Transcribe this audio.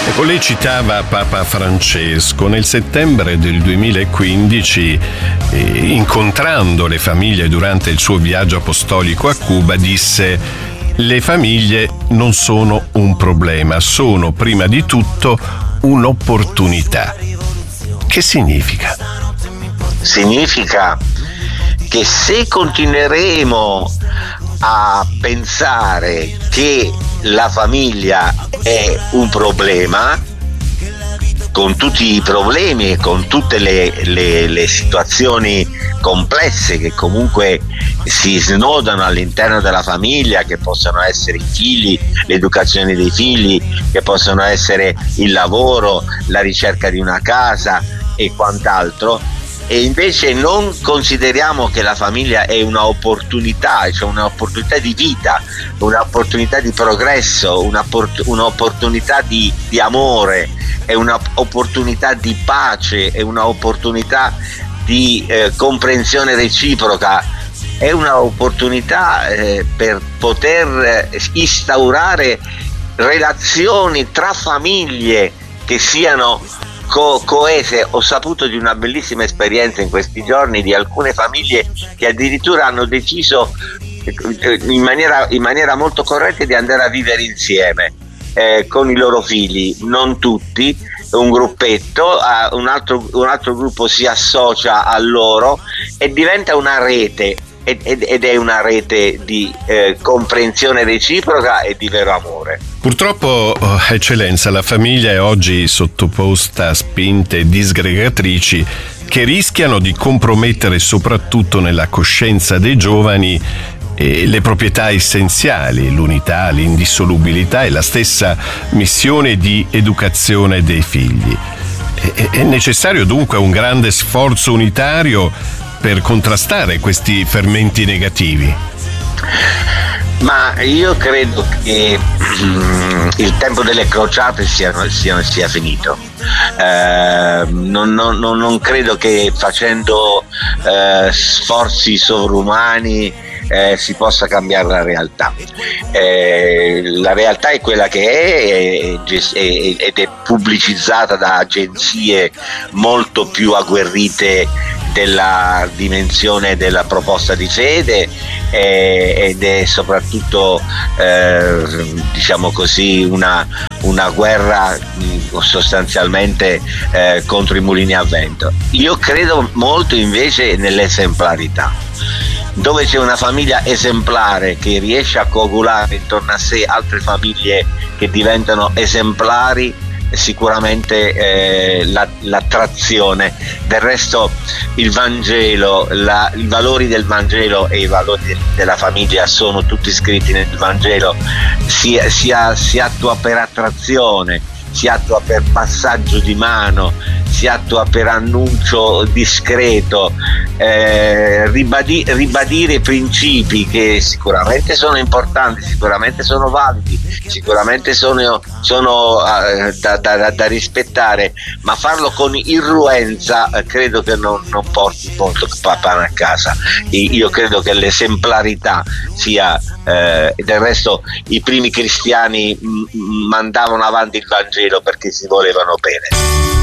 Lei citava Papa Francesco. Nel settembre del 2015, incontrando le famiglie durante il suo viaggio apostolico a Cuba, disse: le famiglie non sono un problema, sono prima di tutto un'opportunità. Che significa? Significa che se continueremo a pensare che la famiglia è un problema, con tutti i problemi e con tutte le situazioni complesse che comunque si snodano all'interno della famiglia, che possono essere i figli, l'educazione dei figli, che possono essere il lavoro, la ricerca di una casa e quant'altro, e invece non consideriamo che la famiglia è una opportunità, cioè un'opportunità di vita, un'opportunità di progresso, un'opportunità di amore, è un'opportunità di pace, è un'opportunità di comprensione reciproca, è un'opportunità per poter instaurare relazioni tra famiglie che siano coese. Ho saputo di una bellissima esperienza in questi giorni di alcune famiglie che addirittura hanno deciso in maniera molto corretta di andare a vivere insieme con i loro figli, non tutti, un gruppetto, un altro gruppo si associa a loro e diventa una rete, ed è una rete di comprensione reciproca e di vero amore. Purtroppo, Eccellenza, la famiglia è oggi sottoposta a spinte disgregatrici che rischiano di compromettere soprattutto nella coscienza dei giovani le proprietà essenziali, l'unità, l'indissolubilità e la stessa missione di educazione dei figli. È necessario dunque un grande sforzo unitario per contrastare questi fermenti negativi. Ma io credo che il tempo delle crociate sia finito. Non credo che facendo sforzi sovrumani si possa cambiare la realtà. La realtà è quella che è ed è pubblicizzata da agenzie molto più agguerrite della dimensione della proposta di fede, ed è soprattutto diciamo così una guerra sostanzialmente contro i mulini a vento. Io credo molto invece nell'esemplarità. Dove c'è una famiglia esemplare che riesce a coagulare intorno a sé altre famiglie che diventano esemplari, sicuramente l'attrazione. Del resto il Vangelo, i valori del Vangelo e i valori della famiglia sono tutti scritti nel Vangelo. Si attua per attrazione, si attua per passaggio di mano, si attua per annuncio discreto, ribadire principi che sicuramente sono importanti, sicuramente sono validi, sicuramente sono da rispettare, ma farlo con irruenza credo che non porti molto pane a casa. Io credo che l'esemplarità sia, del resto i primi cristiani mandavano avanti il Vangelo perché si volevano bene.